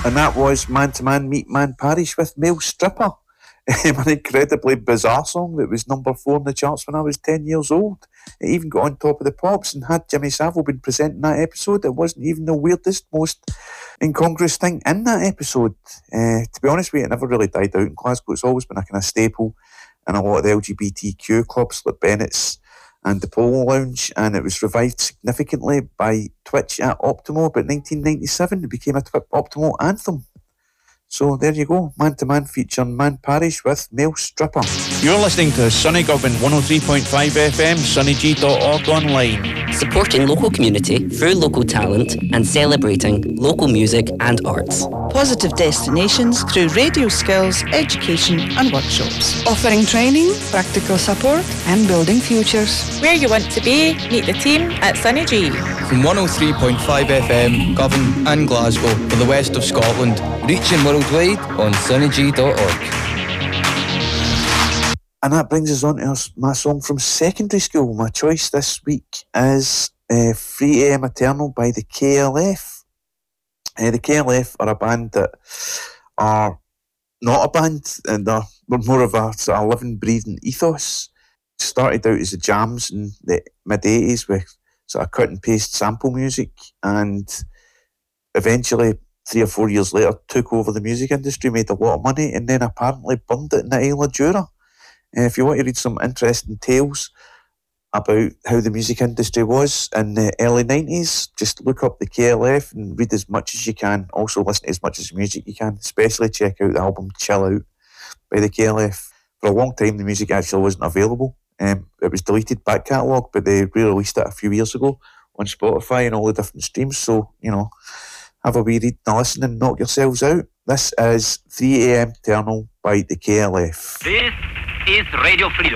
And that was Man to Man Meet Man Parish with Male Stripper. An incredibly bizarre song that was number 4 in the charts when I was 10 years old. It even got on Top of the Pops, and had Jimmy Savile been presenting that episode, it wasn't even the weirdest, most incongruous thing in that episode. To be honest with you, it never really died out in Glasgow. It's always been a kind of staple in a lot of the LGBTQ clubs like Bennett's and the Polo Lounge, and it was revived significantly by Twitch at Optimo. But 1997 it became a Optimo anthem. So there you go, Man to Man featuring Man Parish with Male Stripper. You're listening to Sunny Govan 103.5 FM, sunnyg.org online. Supporting local community through local talent and celebrating local music and arts. Positive destinations through radio skills, education and workshops. Offering training, practical support and building futures. Where you want to be, meet the team at Sunny G. From 103.5 FM, Govan and Glasgow for the west of Scotland, reaching worldwide on sunnyg.org. And that brings us on to my song from secondary school. My choice this week is 3am Eternal by the KLF. The KLF are a band that are not a band, and they're more of a sort of living, breathing ethos. Started out as the jams in the mid-80s with sort of cut and paste sample music, and eventually 3 or 4 years later took over the music industry, made a lot of money, and then apparently burned it in the Isle of Jura. If you want to read some interesting tales about how the music industry was in the early 90s, just look up the KLF and read as much as you can. Also listen to as much as music you can, especially check out the album Chill Out by the KLF. For a long time the music actually wasn't available. It was deleted back catalogue, but they re-released it a few years ago on Spotify and all the different streams. So, you know, have a wee read and a listen and knock yourselves out. This is 3am Eternal by the KLF. This is Radio Freedom.